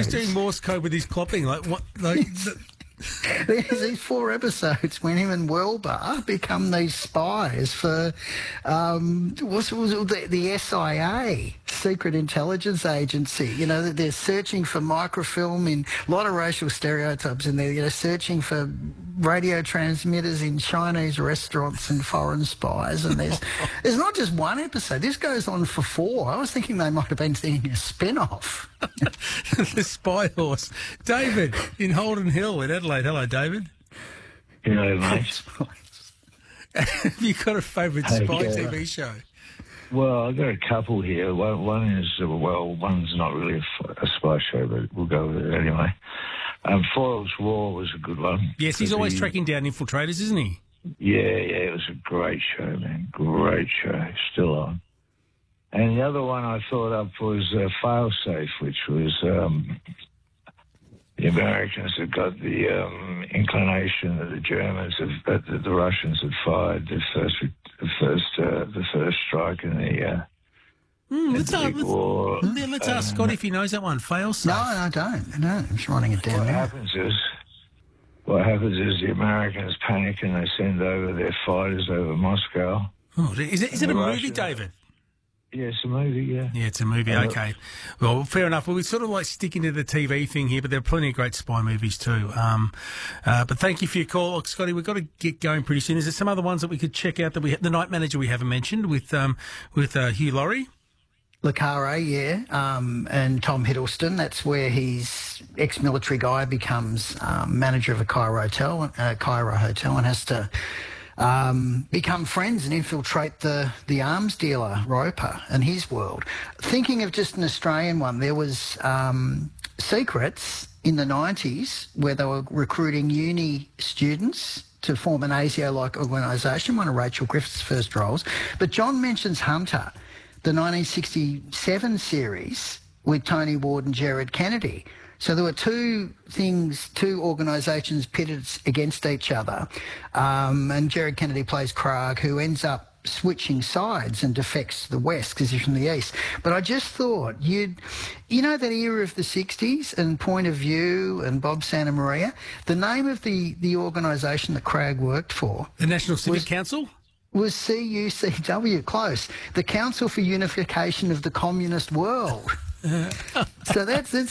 was doing Morse code with his clopping. Like what? Like. There's these 4 episodes when him and Welber become these spies for the SIA, Secret Intelligence Agency. You know, that they're searching for microfilm in a lot of racial stereotypes in there. You know, searching for radio transmitters in Chinese restaurants and foreign spies. And there's not just one episode. This goes on for 4. I was thinking they might have been thinking a spin-off. The Spy Horse. David in Holden Hill in Adelaide. Hello, David. Hello, mate. Have you got a favourite spy TV show? Well, I've got a couple here. One is, one's not really a spy show, but we'll go with it anyway. Foyle's War was a good one. Yes, he's always tracking down infiltrators, isn't he? Yeah, it was a great show, man. Great show. Still on. And the other one I thought up was Failsafe, which was the Americans had got the inclination that the Germans, that the Russians had fired the first strike in the let's ask Scott if he knows that one. Failsafe. No, I don't. No, I'm just writing it down. What happens is the Americans panic and they send over their fighters over Moscow. Oh, is it a movie, David? Yeah, it's a movie, yeah. Yeah, it's a movie, okay. Well, fair enough. Well, we're sort of like sticking to the TV thing here, but there are plenty of great spy movies too. But thank you for your call. Look, Scotty, we've got to get going pretty soon. Is there some other ones that we could check out that the Night Manager we haven't mentioned with Hugh Laurie? Le Carre, yeah, and Tom Hiddleston. That's where his ex-military guy becomes manager of a Cairo hotel, and has to become friends and infiltrate the arms dealer Roper and his world. Thinking of just an Australian one, there was Secrets in the 90s where they were recruiting uni students to form an ASIO-like organisation, one of Rachel Griffith's first roles. But John mentions Hunter, the 1967 series with Tony Ward and Gerard Kennedy. So there were two organisations pitted against each other. And Gerard Kennedy plays Krag, who ends up switching sides and defects to the West because he's from the East. But I just thought you know that era of the 60s and Point of View and Bob Santa Maria? The name of the organisation that Krag worked for... The National Civic Council? Was CUCW, close. The Council for Unification of the Communist World. So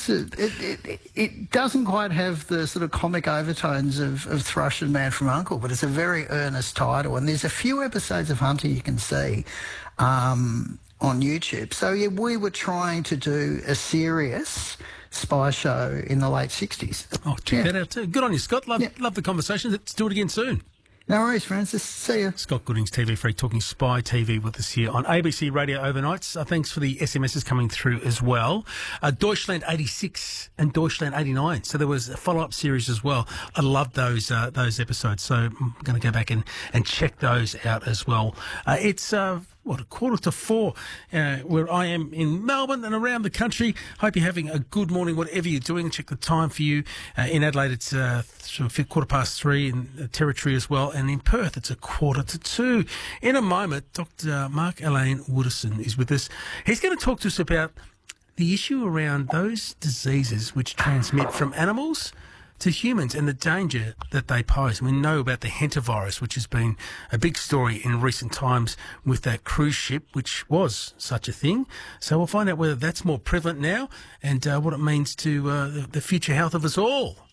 it doesn't quite have the sort of comic overtones of Thrush and Man from U.N.C.L.E., but it's a very earnest title. And there's a few episodes of Hunter you can see on YouTube. So, yeah, we were trying to do a serious spy show in the late 60s. Oh, check that out too. Good on you, Scott. Love the conversation. Let's do it again soon. No worries, Francis. See you. Scott Goodings, TV Freak, talking Spy TV with us here on ABC Radio Overnights. Thanks for the SMSs coming through as well. Deutschland 86 and Deutschland 89. So there was a follow-up series as well. I loved those episodes. So I'm going to go back and check those out as well. It's... 4:45, where I am in Melbourne and around the country. Hope you're having a good morning, whatever you're doing. Check the time for you. In Adelaide, it's sort of 3:15 in the Territory as well. And in Perth, it's 1:45. In a moment, Dr. Mark Alain Wooderson is with us. He's going to talk to us about the issue around those diseases which transmit from animals to humans and the danger that they pose. We know about the hantavirus, which has been a big story in recent times with that cruise ship, which was such a thing. So we'll find out whether that's more prevalent now and what it means to the future health of us all.